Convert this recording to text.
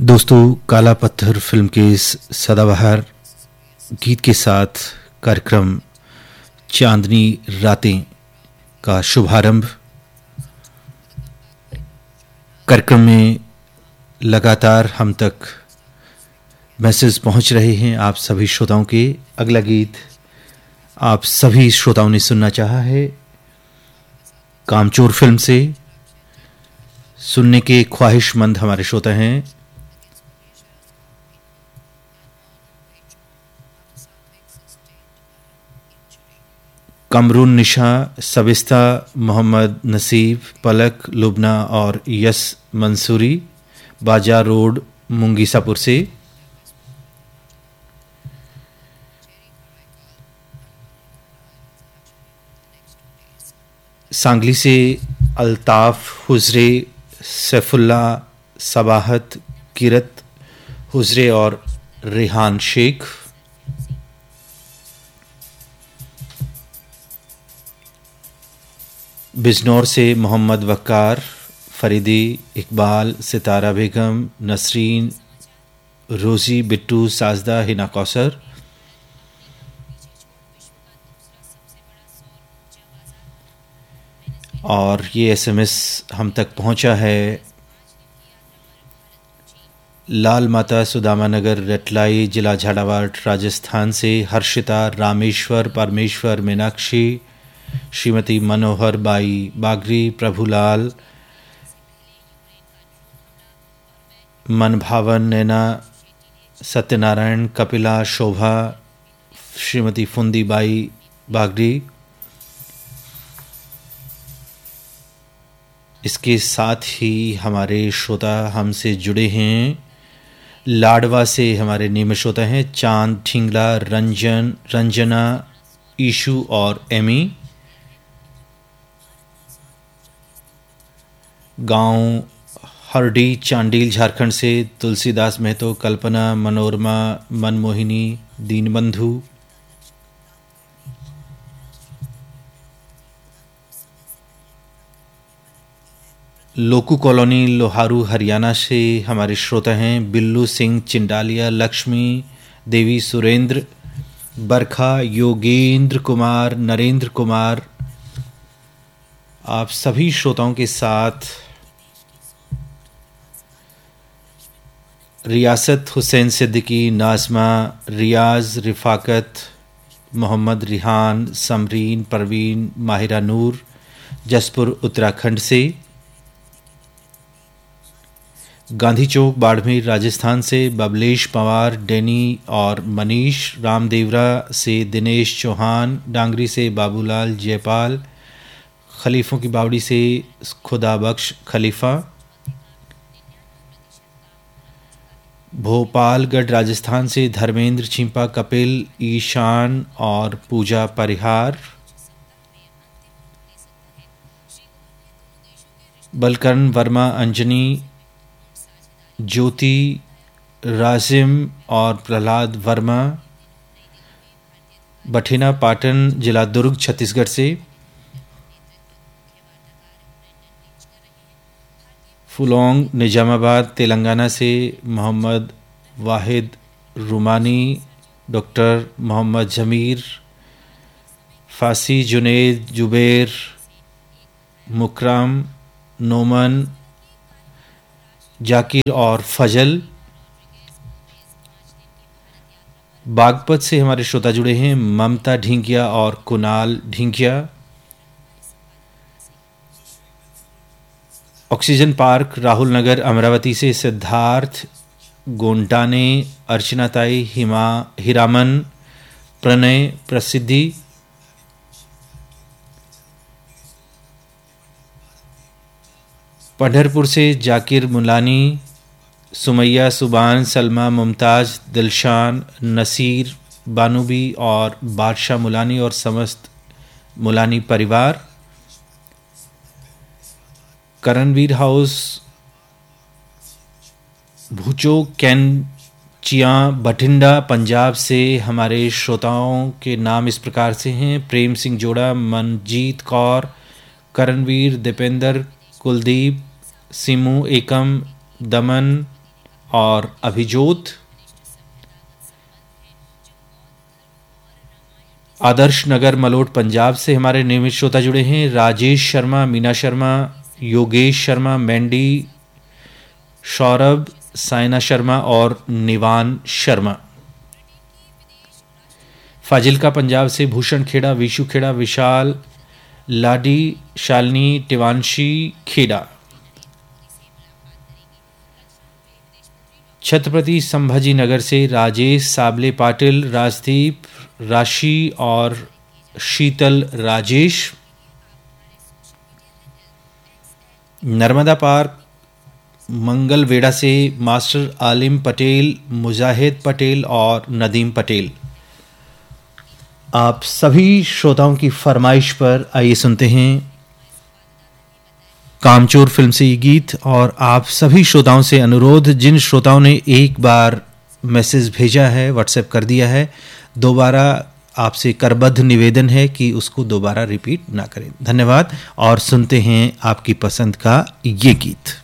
दोस्तों, काला पत्थर फिल्म के इस सदाबहार गीत के साथ कार्यक्रम चांदनी रातें का शुभारंभ। कार्यक्रम में लगातार हम तक मैसेज पहुंच रहे हैं आप सभी श्रोताओं के। अगला गीत आप सभी श्रोताओं ने सुनना चाहा है कामचोर फिल्म से। सुनने के ख्वाहिशमंद हमारे श्रोता हैं कमरून निशा, सबिस्ता, मोहम्मद नसीब, पलक, लुबना और यस मंसूरी, बाजार रोड, मुंगीसापुर से। सांगली से अल्ताफ हुजरे, सैफुल्ला, सबाहत, किरत हुजरे और रेहान शेख। बिजनौर से मोहम्मद वक्कार, फरीदी, इकबाल, सितारा बेगम, नसरीन, रोज़ी, बिट्टू, साजदा, हिना कौसर। और ये एसएमएस हम तक पहुंचा है लाल माता सुदामा नगर, रटलाई, जिला झालावाड़, राजस्थान से हर्षिता, रामेश्वर, परमेश्वर, मीनाक्षी, श्रीमती मनोहर बाई बागरी, प्रभुलाल, मनभावन, नैना, सत्यनारायण, कपिला, शोभा, श्रीमती फुंदी बाई बागरी। इसके साथ ही हमारे श्रोता हमसे जुड़े हैं लाडवा से। हमारे नियमित श्रोता हैं चांद, ठिंगला, रंजना, ईशू और एमी। गांव हरडी, चांडील, झारखंड से तुलसीदास महतो, कल्पना, मनोरमा, मनमोहिनी, दीनबंधु। लोकू कॉलोनी, लोहारू, हरियाणा से हमारे श्रोता हैं बिल्लू सिंह, चिंडालिया, लक्ष्मी देवी, सुरेंद्र, बरखा, योगेंद्र कुमार, नरेंद्र कुमार। आप सभी श्रोताओं के साथ रियासत, हुसैन सिद्दीकी, नाज़मा, रियाज, रिफाकत, मोहम्मद रिहान, समरीन, परवीन, माहिरा नूर, जसपुर उत्तराखंड से। गांधी चौक, बाड़मेर, राजस्थान से बबलेश पंवार, डेनी और मनीष। रामदेवरा से दिनेश चौहान, डांगरी से बाबूलाल, जयपाल, खलीफों की बावड़ी से खुदाबख्श खलीफा। भोपालगढ़, राजस्थान से धर्मेंद्र, छिंपा, कपिल, ईशान और पूजा परिहार। बलकर्ण वर्मा, अंजनी, ज्योति, राजिम और प्रहलाद वर्मा, बठिना पाटन, जिला दुर्ग, छत्तीसगढ़ से। फुलोंग, निजामाबाद, तेलंगाना से मोहम्मद वाहिद रुमानी, डॉक्टर मोहम्मद जमीर, फासी, जुनेद, जुबैर, मुकरम, नोमन, जाकिर और फजल। बागपत से हमारे श्रोता जुड़े हैं ममता ढिंगिया और कुणाल ढिंगिया। ऑक्सीजन पार्क, राहुल नगर, अमरावती से सिद्धार्थ गोंडाने, अर्चना ताई, हिरामन, प्रणय, प्रसिद्धि। पंढरपुर से जाकिर मुलानी, सुमैया, सुबान, सलमा, मुमताज, दिलशान, नसीर, बानूबी और बादशाह मुलानी और समस्त मुलानी परिवार। करणवीर हाउस, भूचो, कैंचिया, बठिंडा, पंजाब से हमारे श्रोताओं के नाम इस प्रकार से हैं प्रेम सिंह जोड़ा, मनजीत कौर, करणवीर, दीपेंद्र, कुलदीप, सिमू, एकम, दमन और अभिजोत। आदर्श नगर मलोट पंजाब से हमारे नियमित श्रोता जुड़े हैं। राजेश शर्मा, मीना शर्मा, योगेश शर्मा, मैंडी, सौरभ, साइना शर्मा और निवान शर्मा। फाजिल्का पंजाब से भूषण खेड़ा, विशु खेड़ा, विशाल, लाडी, शालिनी, टिवांशी खेड़ा। छत्रपति संभाजी नगर से राजेश, साबले पाटिल, राजदीप, राशि और शीतल राजेश। नर्मदा पार्क मंगलवेड़ा से मास्टर आलिम पटेल, मुजाहिद पटेल और नदीम पटेल। आप सभी श्रोताओं की फरमाइश पर आइए सुनते हैं कामचोर फिल्म से ये गीत। और आप सभी श्रोताओं से अनुरोध, जिन श्रोताओं ने एक बार मैसेज भेजा है, व्हाट्सएप कर दिया है, दोबारा आपसे करबद्ध निवेदन है कि उसको दोबारा रिपीट ना करें। धन्यवाद और सुनते हैं आपकी पसंद का ये गीत।